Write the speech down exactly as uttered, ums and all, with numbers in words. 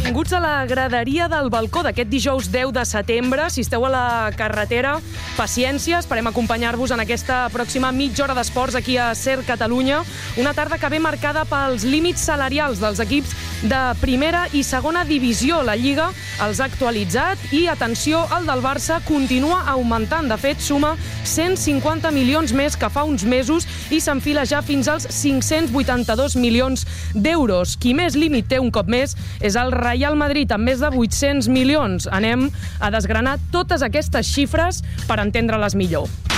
benvinguts a la graderia del balcó d'aquest dijous deu de setembre. Si esteu a la carretera, paciència, esperem acompanyar-vos en aquesta pròxima mitja hora d'esports aquí a SER Catalunya. Una tarda que ve marcada pels límits salarials dels equips de primera i segona divisió. La Lliga els ha actualitzat i, atenció, el del Barça continua augmentant. De fet, suma cent cinquanta milions més que fa uns mesos i s'enfila ja fins als cinc-cents vuitanta-dos milions d'euros. Qui més límit té un cop més és el Real Madrid, amb més de vuit-cents milions. Anem a desgranar totes aquestes xifres per entendre-les millor.